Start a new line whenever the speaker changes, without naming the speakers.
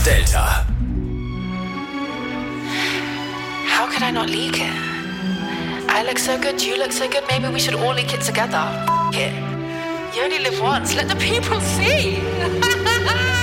Delta.
How could I not leak it? I look so good, you look so good, maybe we should all leak it together. F it. You only live once, let the people see.